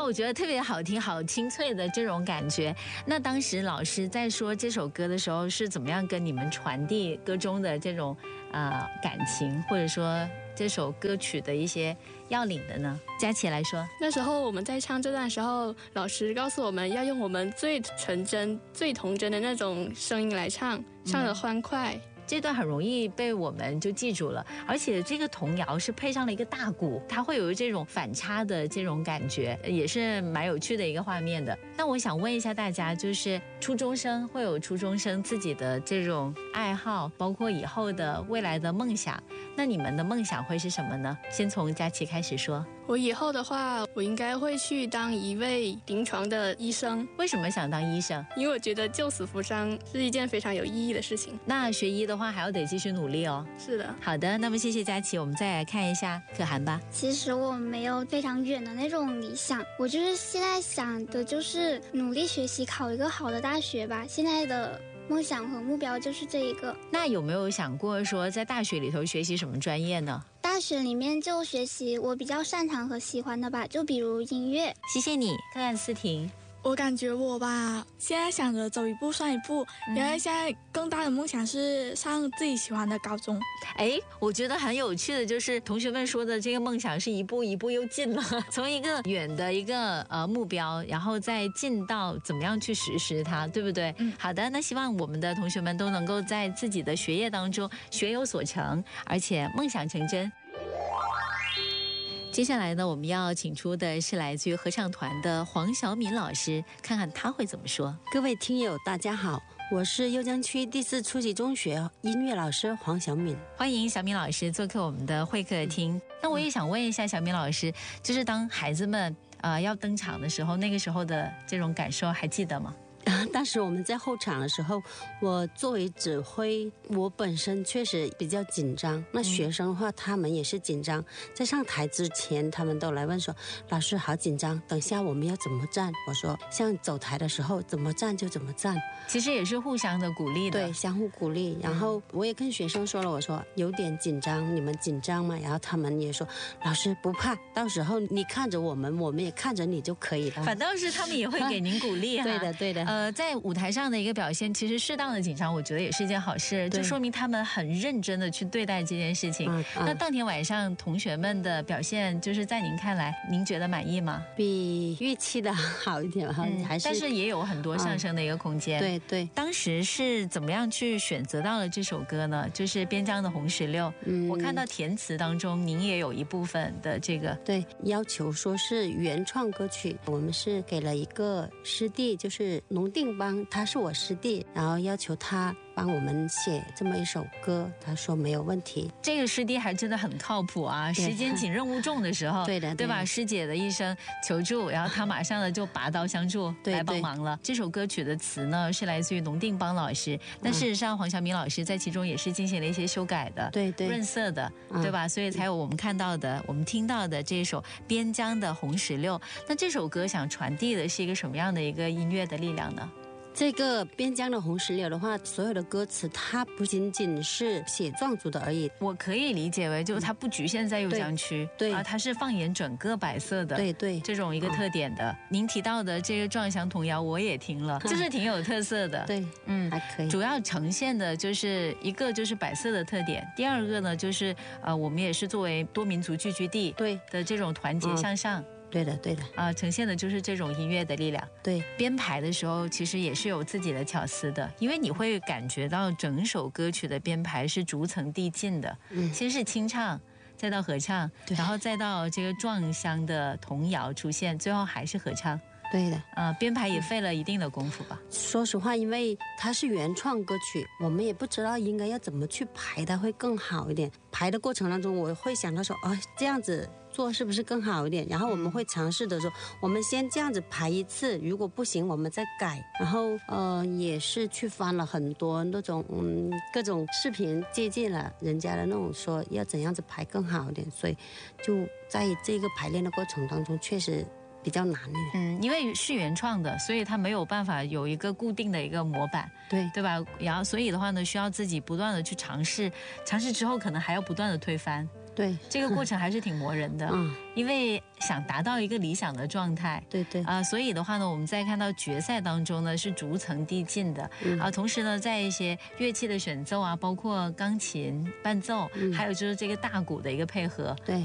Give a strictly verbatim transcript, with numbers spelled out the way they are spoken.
我觉得特别好听，好清脆的这种感觉。那当时老师在说这首歌的时候，是怎么样跟你们传递歌中的这种呃感情，或者说这首歌曲的一些要领的呢？佳琪来说， 那时候我们在唱这段的时候，老师告诉我们要用我们最纯真、最童真的那种声音来唱，唱得欢快。嗯， 这段很容易被我们就记住了，而且这个童谣是配上了一个大鼓，它会有这种反差的这种感觉，也是蛮有趣的一个画面的。那我想问一下大家，就是初中生会有初中生自己的这种爱好，包括以后的未来的梦想，那你们的梦想会是什么呢？先从佳琪开始说。 我以后的话，我应该会去当一位临床的医生。 为什么想当医生？ 因为我觉得救死扶伤是一件非常有意义的事情。 那学医的话还要得继续努力哦。 是的。 好的，那么谢谢佳琪，我们再来看一下可涵吧。 其实我没有非常远的那种理想，我就是现在想的就是努力学习，考一个好的大学吧。现在的梦想和目标就是这一个。 那有没有想过说在大学里头学习什么专业呢？ 大学里面就学习我比较擅长和喜欢的吧，就比如音乐。 谢谢你，看看思婷。 我感觉我吧，现在想着走一步算一步，因为现在更大的梦想是上自己喜欢的高中。 哎，我觉得很有趣的就是同学们说的这个梦想是一步一步又近了，从一个远的一个呃目标，然后再进到怎么样去实施它，对不对？嗯，好的，那希望我们的同学们都能够在自己的学业当中学有所成，而且梦想成真。接下来呢，我们要请出的是来自于合唱团的黄晓敏老师，看看他会怎么说。 各位听友大家好，我是邺江区第四初级中学音乐老师黄晓敏， 欢迎小敏老师做客我们的会客厅。嗯、那我也想问一下小敏老师，就是当孩子们呃要登场的时候，那个时候的这种感受还记得吗？ 当时我们在后场的时候，我作为指挥，我本身确实比较紧张。那学生的话，他们也是紧张。在上台之前，他们都来问说：“老师好紧张，等下我们要怎么站？”我说：“像走台的时候，怎么站就怎么站。” 其实也是互相的鼓励的， 对，相互鼓励。然后我也跟学生说了，我说有点紧张，你们紧张吗？然后他们也说：“老师不怕，到时候你看着我们，我们也看着你就可以了。” 反倒是他们也会给您鼓励哈。 对的，对的。 呃，在舞台上的一个表现，其实适当的紧张，我觉得也是一件好事，就说明他们很认真的去对待这件事情。嗯嗯、那当天晚上同学们的表现，就是在您看来，您觉得满意吗？ 比预期的好一点，嗯、还是， 但是也有很多上升的一个空间。 嗯、对对。 当时是怎么样去选择到了这首歌呢？就是边疆的红石榴。嗯，我看到填词当中，您也有一部分的这个对要求说是原创歌曲，我们是给了一个师弟，就是农定邦。他是我师弟，然后要求他帮我们写这么一首歌，他说没有问题。 这个师弟还真的很靠谱啊！时间紧任务重的时候， 对的， 对吧？师姐的一声求助，然后他马上的就拔刀相助来帮忙了。这首歌曲的词呢是来自于农定邦老师，但事实上黄晓敏老师在其中也是进行了一些修改的， 对对， 润色的，对吧？所以才有我们看到的、我们听到的这首边疆的红石榴。那这首歌想传递的是一个什么样的一个音乐的力量呢？ 这个边疆的红石榴的话，所有的歌词它不仅仅是写壮族的而已， 我可以理解为就是它不局限在邺江区， 对啊，它是放眼整个百色的， 对对， 这种一个特点的。嗯、您提到的这个壮乡童谣我也听了，就是挺有特色的， 对，嗯，还可以。 主要呈现的就是一个就是百色的特点，第二个呢就是呃，我们也是作为多民族聚居地对的这种团结向上。嗯对的对的啊、呃，呈现的就是这种音乐的力量。 对， 编排的时候其实也是有自己的巧思的，因为你会感觉到整首歌曲的编排是逐层递进的，嗯，先是清唱，再到合唱，然后再到这个壮乡的童谣出现，最后还是合唱。 对的， 啊、呃，编排也费了一定的功夫吧。 说实话，因为它是原创歌曲，我们也不知道应该要怎么去排它会更好一点。排的过程当中，我会想到说，哦，这样子做是不是更好一点？然后我们会尝试的说，我们先这样子排一次，如果不行，我们再改。然后呃，也是去翻了很多那种嗯各种视频，借鉴了人家的那种说要怎样子排更好一点，所以就在这个排练的过程当中，确实比较难一点。 嗯，因为是原创的，所以它没有办法有一个固定的一个模板， 对对吧？然后所以的话呢，需要自己不断的去尝试，尝试之后可能还要不断的推翻。 对， 这个过程还是挺磨人的， 嗯， 因为想达到一个理想的状态。 对对啊、所以的话呢，我们在看到决赛当中呢是逐层递进的啊、 嗯同时呢，在一些乐器的选奏啊，包括钢琴伴奏， 嗯还有就是这个大鼓的一个配合， 对